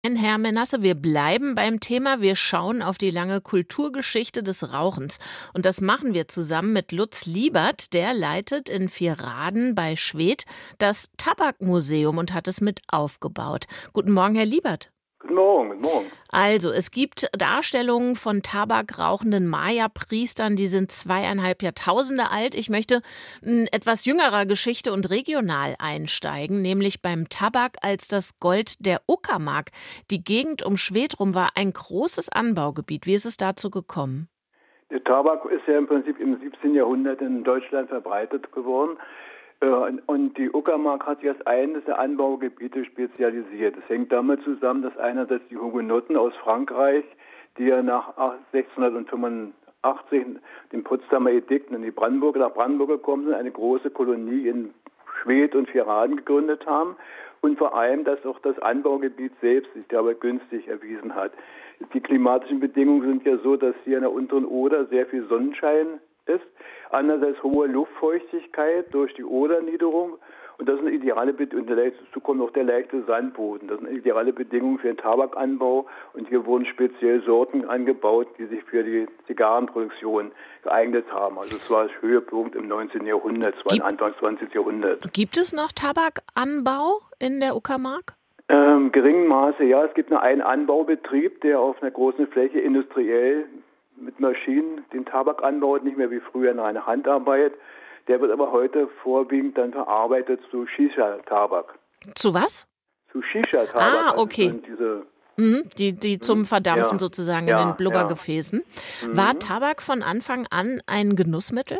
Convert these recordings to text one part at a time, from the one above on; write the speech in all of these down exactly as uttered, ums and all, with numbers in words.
Herr Menasse, wir bleiben beim Thema. Wir schauen auf die lange Kulturgeschichte des Rauchens. Und das machen wir zusammen mit Lutz Liebert. Der leitet in Vierraden bei Schwedt das Tabakmuseum und hat es mit aufgebaut. Guten Morgen, Herr Liebert. Guten Morgen, guten Morgen. Also, es gibt Darstellungen von tabakrauchenden Maya-Priestern, die sind zweieinhalb Jahrtausende alt. Ich möchte in etwas jüngerer Geschichte und regional einsteigen, nämlich beim Tabak als das Gold der Uckermark. Die Gegend um Schwedt rum war ein großes Anbaugebiet. Wie ist es dazu gekommen? Der Tabak ist ja im Prinzip im siebzehnten Jahrhundert in Deutschland verbreitet geworden. Und die Uckermark hat sich als eines der Anbaugebiete spezialisiert. Es hängt damit zusammen, dass einerseits die Hugenotten aus Frankreich, die ja nach sechzehnhundertfünfundachtzig dem Potsdamer Edikt in die Brandenburg, nach Brandenburg gekommen sind, eine große Kolonie in Schwedt und Vierraden gegründet haben. Und vor allem, dass auch das Anbaugebiet selbst sich dabei günstig erwiesen hat. Die klimatischen Bedingungen sind ja so, dass hier in der unteren Oder sehr viel Sonnenschein ist. Andererseits hohe Luftfeuchtigkeit durch die Oderniederung. Und das sind ideale Bedingungen. Und dazu kommt auch der leichte Sandboden. Das sind ideale Bedingungen für den Tabakanbau. Und hier wurden speziell Sorten angebaut, die sich für die Zigarrenproduktion geeignet haben. Also es war das Höhepunkt im neunzehnten Jahrhundert, es war Gibt, Anfang zwanzigsten Jahrhundert. Gibt es noch Tabakanbau in der Uckermark? Ähm, geringem Maße, ja. Es gibt nur einen Anbaubetrieb, der auf einer großen Fläche industriell mit Maschinen den Tabak anbaut, nicht mehr wie früher in einer Handarbeit. Der wird aber heute vorwiegend dann verarbeitet zu Shisha-Tabak. Zu was? Zu Shisha-Tabak. Ah, okay. Also diese mhm, die, die zum Verdampfen ja. sozusagen ja, in den Blubbergefäßen. Ja. Mhm. War Tabak von Anfang an ein Genussmittel?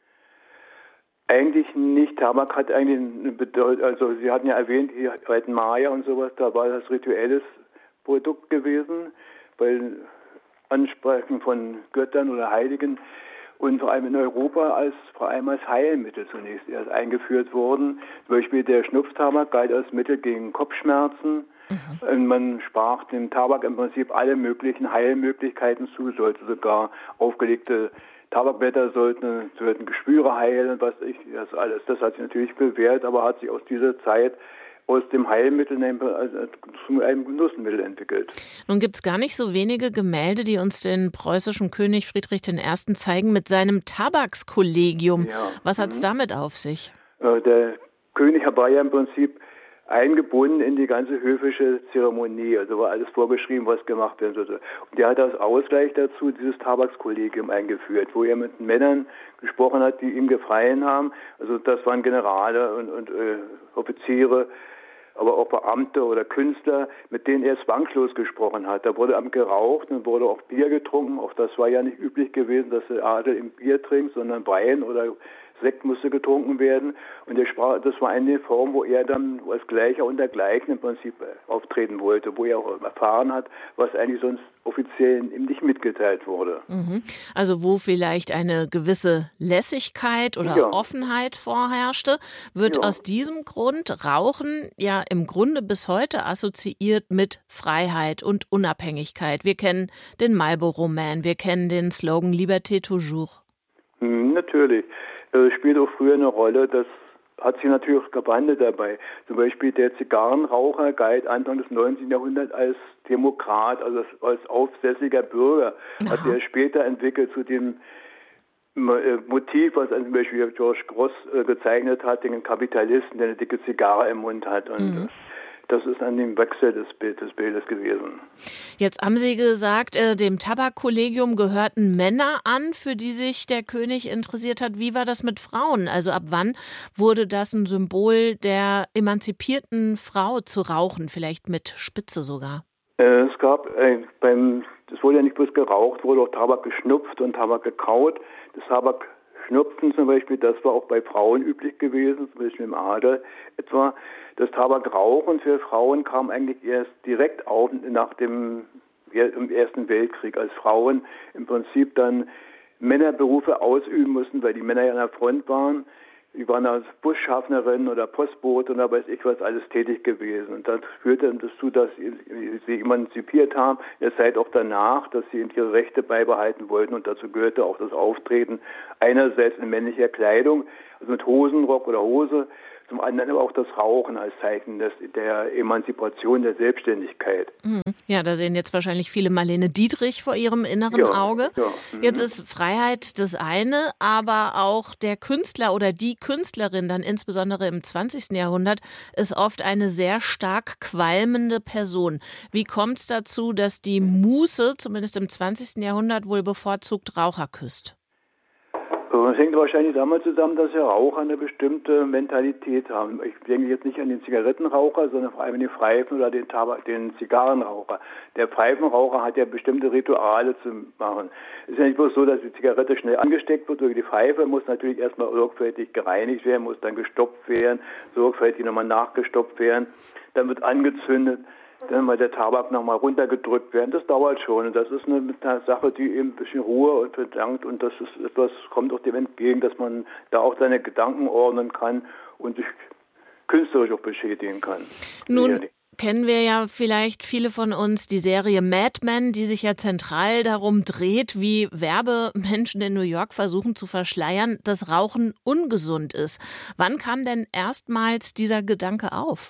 Eigentlich nicht. Tabak hat eigentlich eine Bedeutung, also Sie hatten ja erwähnt, die alten Maya und sowas, da war das rituelles Produkt gewesen, weil Ansprechen von Göttern oder Heiligen und vor allem in Europa als vor allem als Heilmittel zunächst erst eingeführt wurden. Zum Beispiel der Schnupftabak galt als Mittel gegen Kopfschmerzen. Mhm. Und man sprach dem Tabak im Prinzip alle möglichen Heilmöglichkeiten zu, sollte sogar aufgelegte Tabakblätter sollten, sollten Geschwüre heilen, was ich, das alles. Das hat sich natürlich bewährt, aber hat sich aus dieser Zeit aus dem Heilmittel zu einem Genussmittel entwickelt. Nun gibt es gar nicht so wenige Gemälde, die uns den preußischen König Friedrich der Erste zeigen mit seinem Tabakskollegium. Ja. Was hat es mhm. damit auf sich? Der König war ja im Prinzip eingebunden in die ganze höfische Zeremonie. Also war alles vorgeschrieben, was gemacht werden sollte. Und der hat als Ausgleich dazu dieses Tabakskollegium eingeführt, wo er mit Männern gesprochen hat, die ihm gefallen haben. Also das waren Generale und, und äh, Offiziere, aber auch Beamte oder Künstler, mit denen er zwangslos gesprochen hat. Da wurde am geraucht und wurde auch Bier getrunken. Auch das war ja nicht üblich gewesen, dass der Adel im Bier trinkt, sondern Wein oder Sekt musste getrunken werden. Und der sprach, das war eine Form, wo er dann als Gleicher und dergleichen im Prinzip auftreten wollte, wo er auch erfahren hat, was eigentlich sonst offiziell ihm nicht mitgeteilt wurde. Mhm. Also wo vielleicht eine gewisse Lässigkeit oder ja. Offenheit vorherrschte, wird ja. aus diesem Grund Rauchen ja im Grunde bis heute assoziiert mit Freiheit und Unabhängigkeit. Wir kennen den Marlboro Man, wir kennen den Slogan Liberté toujours. Mhm, natürlich. Das spielt auch früher eine Rolle, das hat sich natürlich auch gewandelt dabei. Zum Beispiel der Zigarrenraucher galt Anfang des neunzehnten Jahrhunderts als Demokrat, also als aufsässiger Bürger. Aha. Hat er später entwickelt zu dem Motiv, was zum Beispiel George Gross gezeichnet hat, den Kapitalisten, der eine dicke Zigarre im Mund hat. Und mhm. das ist an dem Wechsel des, Bild, des Bildes gewesen. Jetzt haben Sie gesagt, äh, dem Tabakkollegium gehörten Männer an, für die sich der König interessiert hat. Wie war das mit Frauen? Also ab wann wurde das ein Symbol der emanzipierten Frau zu rauchen, vielleicht mit Spitze sogar? Äh, es gab äh, beim, es wurde ja nicht bloß geraucht, wurde auch Tabak geschnupft und Tabak gekaut. Das Tabak Schnupfen zum Beispiel, das war auch bei Frauen üblich gewesen, zum Beispiel im Adel etwa. Das Tabakrauchen für Frauen kam eigentlich erst direkt auf nach dem im Ersten Weltkrieg, als Frauen im Prinzip dann Männerberufe ausüben mussten, weil die Männer ja an der Front waren. Die waren als Busschaffnerin oder Postbote oder weiß ich was alles tätig gewesen. Und das führte dazu, dass sie, sie emanzipiert haben, in der Zeit auch danach, dass sie ihre Rechte beibehalten wollten. Und dazu gehörte auch das Auftreten einerseits in männlicher Kleidung, also mit Hosenrock oder Hose, zum anderen aber auch das Rauchen als Zeichen des, der Emanzipation, der Selbstständigkeit. Ja, da sehen jetzt wahrscheinlich viele Marlene Dietrich vor ihrem inneren Ja, Auge. ja, Jetzt mhm. ist Freiheit das eine, aber auch der Künstler oder die Künstlerin, dann insbesondere im zwanzigsten Jahrhundert, ist oft eine sehr stark qualmende Person. Wie kommt es dazu, dass die Muse, zumindest im zwanzigsten Jahrhundert, wohl bevorzugt Raucher küsst? Es hängt wahrscheinlich damit zusammen, dass ja Raucher eine bestimmte Mentalität haben. Ich denke jetzt nicht an den Zigarettenraucher, sondern vor allem an den Pfeifen oder den, Tabak, den Zigarrenraucher. Der Pfeifenraucher hat ja bestimmte Rituale zu machen. Es ist ja nicht bloß so, dass die Zigarette schnell angesteckt wird durch die Pfeife, muss natürlich erstmal sorgfältig gereinigt werden, muss dann gestopft werden, sorgfältig nochmal nachgestopft werden, dann wird angezündet. Dann mal der Tabak nochmal runtergedrückt werden, das dauert schon. Und das ist eine, eine Sache, die eben ein bisschen Ruhe und verlangt. Und das ist etwas, kommt auch dem entgegen, dass man da auch seine Gedanken ordnen kann und sich künstlerisch auch beschädigen kann. Nun kennen wir ja vielleicht viele von uns die Serie Mad Men, die sich ja zentral darum dreht, wie Werbemenschen in New York versuchen zu verschleiern, dass Rauchen ungesund ist. Wann kam denn erstmals dieser Gedanke auf?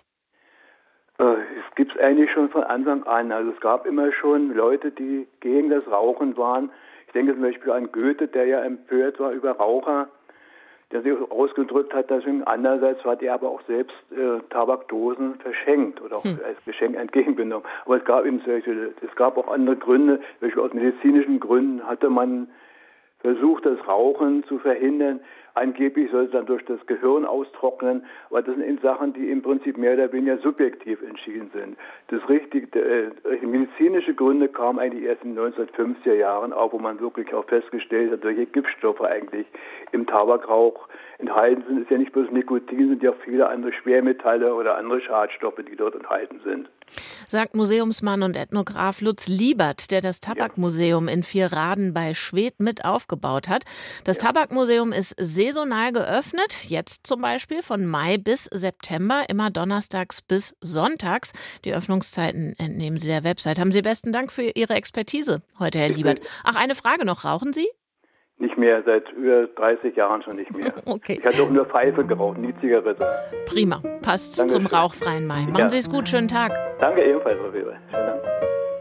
Es gibt es eigentlich schon von Anfang an. Also es gab immer schon Leute, die gegen das Rauchen waren. Ich denke zum Beispiel an Goethe, der ja empört war über Raucher, der sich ausgedrückt hat. Deswegen andererseits hat er aber auch selbst äh, Tabakdosen verschenkt oder auch hm. als Geschenk entgegengenommen. Aber es gab eben solche, es gab auch andere Gründe. Zum Beispiel aus medizinischen Gründen hatte man versucht, das Rauchen zu verhindern. Angeblich soll es dann durch das Gehirn austrocknen, aber das sind eben Sachen, die im Prinzip mehr oder weniger subjektiv entschieden sind. Das richtige, äh, medizinische Gründe kamen eigentlich erst in den neunzehnhundertfünfziger Jahren auf, wo man wirklich auch festgestellt hat, welche Giftstoffe eigentlich im Tabakrauch enthalten sind. Es ist ja nicht bloß Nikotin, sind ja auch viele andere Schwermetalle oder andere Schadstoffe, die dort enthalten sind. Sagt Museumsmann und Ethnograf Lutz Liebert, der das Tabakmuseum in Vierraden bei Schwedt mit aufgebaut hat. Das ja. Tabakmuseum ist saisonal geöffnet, jetzt zum Beispiel von Mai bis September, immer donnerstags bis sonntags. Die Öffnungszeiten entnehmen Sie der Website. Haben Sie besten Dank für Ihre Expertise heute, Herr Liebert. Ach, eine Frage noch. Rauchen Sie? Nicht mehr, seit über dreißig Jahren schon nicht mehr. Okay. Ich hatte auch nur Pfeife geraucht, nie Zigarette. Prima, passt Dankeschön. zum rauchfreien Mai. Machen ja. Sie es gut, schönen Tag. Danke ebenfalls, Frau Weber. Schönen Dank.